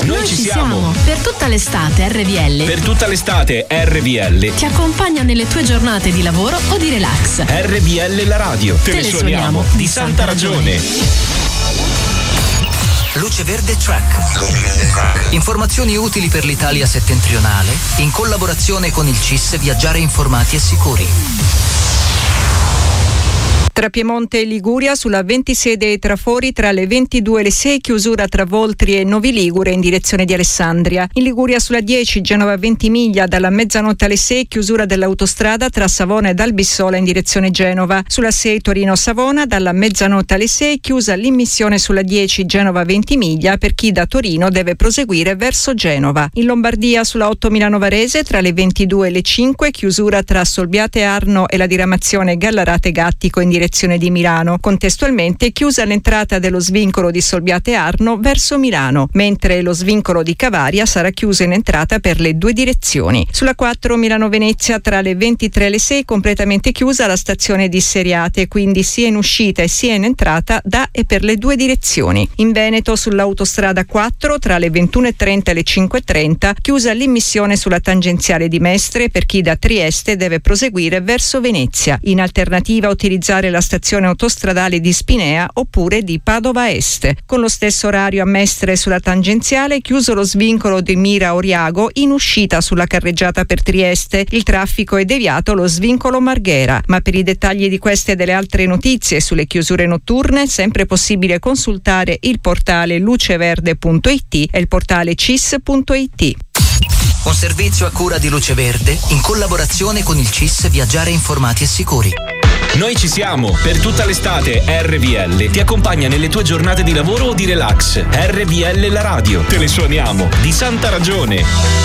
Noi ci siamo. Per tutta l'estate RVL. Per tutta l'estate RVL Ti accompagna nelle tue giornate di lavoro o di relax. RVL la radio. Te ne suoniamo di santa ragione. Luce Verde Track. Informazioni utili per l'Italia settentrionale in collaborazione con il CIS Viaggiare informati e sicuri. Tra Piemonte e Liguria, sulla 26 dei Trafori, tra le 22 e le 6, chiusura tra Voltri e Novi Ligure in direzione di Alessandria. In Liguria sulla 10, Genova Ventimiglia, dalla mezzanotte alle 6, chiusura dell'autostrada tra Savona ed Albissola in direzione Genova. Sulla 6 Torino-Savona, dalla mezzanotte alle 6, chiusa l'immissione sulla 10 Genova Ventimiglia per chi da Torino deve proseguire verso Genova. In Lombardia sulla 8 Milano-Varese, tra le 22 e le 5, chiusura tra Solbiate Arno e la diramazione Gallarate Gattico in direzione di Milano. Contestualmente chiusa l'entrata dello svincolo di Solbiate Arno verso Milano, mentre lo svincolo di Cavaria sarà chiuso in entrata per le due direzioni. Sulla 4 Milano-Venezia, tra le 23 e le 6, completamente chiusa la stazione di Seriate, quindi sia in uscita e sia in entrata da e per le due direzioni. In Veneto sull'autostrada 4, tra le 21.30 e le 5.30, chiusa l'immissione sulla tangenziale di Mestre per chi da Trieste deve proseguire verso Venezia. In alternativa utilizzare la stazione autostradale di Spinea oppure di Padova Est. Con lo stesso orario a Mestre sulla tangenziale, chiuso lo svincolo di Mira-Oriago in uscita sulla carreggiata per Trieste. Il traffico è deviato lo svincolo Marghera. Ma per i dettagli di queste e delle altre notizie sulle chiusure notturne, sempre possibile consultare il portale luceverde.it e il portale cis.it. Un servizio a cura di Luce Verde in collaborazione con il CIS Viaggiare informati e sicuri. Noi ci siamo. Per tutta l'estate RVL ti accompagna nelle tue giornate di lavoro o di relax. RVL la radio. Te ne suoniamo di santa ragione.